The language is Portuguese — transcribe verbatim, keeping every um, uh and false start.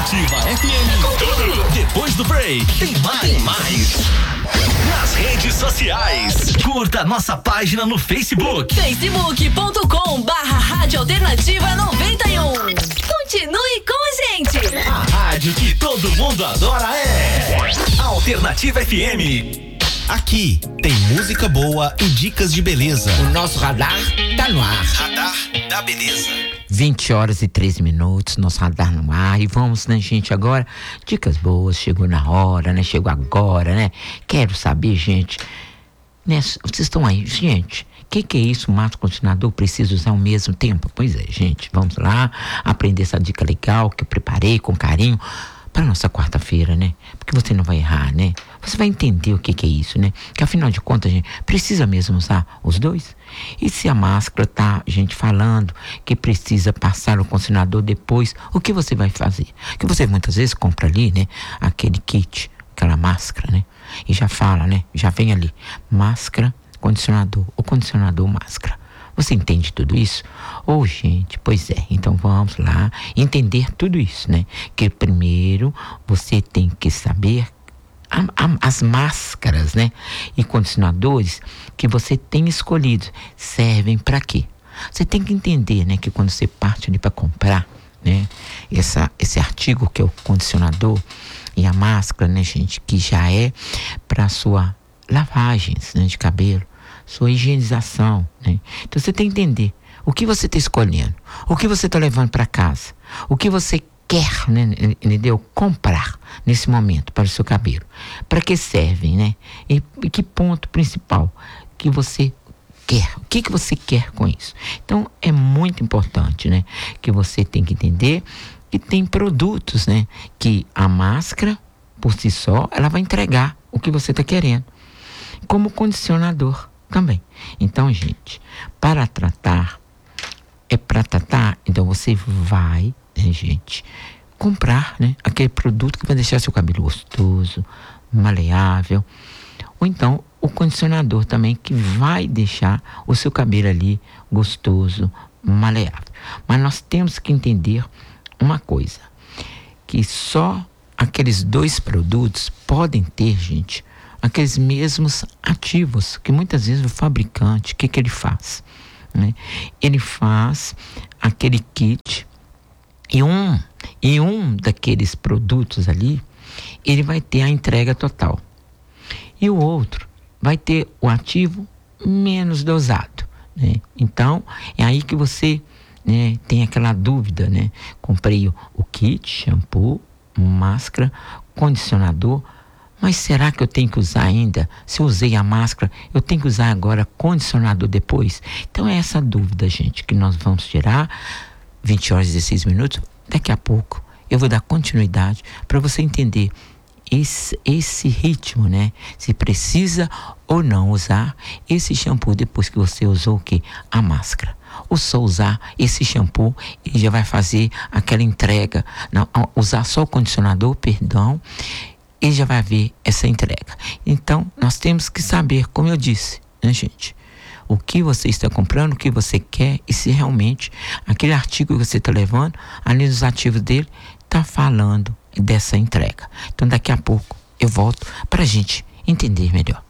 Alternativa F M. Tudo. Depois do break, tem mais. Tem mais. Nas redes sociais, curta nossa página no Facebook. facebook ponto com barra Rádio Alternativa noventa e um. Continue com a gente. A rádio que todo mundo adora é Alternativa F M. Aqui tem música boa e dicas de beleza. O nosso radar tá no ar. Radar da Beleza. vinte horas e treze minutos, nosso radar no ar. E vamos, né, gente, agora, dicas boas, chegou na hora, né, chegou agora, né. Quero saber, gente, né, vocês estão aí, gente, o que que é isso, mato continuador, precisa usar ao mesmo tempo? Pois é, gente, vamos lá, aprender essa dica legal que eu preparei com carinho para nossa quarta-feira, né? Porque você não vai errar, né? Você vai entender o que que é isso, né? Que afinal de contas, gente, precisa mesmo usar os dois? E se a máscara tá, gente, falando que precisa passar o condicionador depois, o que você vai fazer? Que você muitas vezes compra ali, né? Aquele kit, aquela máscara, né? E já fala, né? Já vem ali, máscara, condicionador, ou condicionador, máscara. Você entende tudo isso? Ô, oh, gente, pois é, então vamos lá entender tudo isso, né? Que primeiro você tem que saber a, a, as máscaras, né? E condicionadores que você tem escolhido servem para quê? Você tem que entender, né? Que quando você parte ali para comprar, né? Essa, esse artigo que é o condicionador e a máscara, né, gente? Que já é para sua lavagens, né, de cabelo, sua higienização, né? Então você tem que entender o que você está escolhendo, o que você está levando para casa, o que você quer, né, entendeu? Comprar nesse momento para o seu cabelo. Para que servem, né? E, e que ponto principal que você quer? O que que você quer com isso? Então é muito importante, né? Que você tem que entender que tem produtos, né? Que a máscara por si só ela vai entregar o que você está querendo, como condicionador também. Então, gente, para tratar, é para tratar, então você vai, né, gente, comprar, né, aquele produto que vai deixar seu cabelo gostoso, maleável, ou então o condicionador também que vai deixar o seu cabelo ali gostoso, maleável. Mas nós temos que entender uma coisa, que só aqueles dois produtos podem ter, gente, aqueles mesmos ativos, que muitas vezes o fabricante, o que que ele faz? Né? Ele faz aquele kit e um, e um daqueles produtos ali, ele vai ter a entrega total. E o outro vai ter o ativo menos dosado, né? Então, é aí que você, né, tem aquela dúvida, né? Comprei o, o kit, shampoo, máscara, condicionador, mas será que eu tenho que usar ainda? Se eu usei a máscara, eu tenho que usar agora condicionador depois? Então é essa dúvida, gente, que nós vamos tirar. vinte horas e dezesseis minutos. Daqui a pouco eu vou dar continuidade para você entender esse, esse ritmo, né? Se precisa ou não usar esse shampoo depois que você usou o quê? A máscara. Ou só usar esse shampoo, ele já vai fazer aquela entrega. Não, usar só o condicionador, perdão, ele já vai ver essa entrega. Então, nós temos que saber, como eu disse, né, gente? O que você está comprando, o que você quer e se realmente aquele artigo que você está levando, ali nos ativos dele, está falando dessa entrega. Então, daqui a pouco eu volto para a gente entender melhor.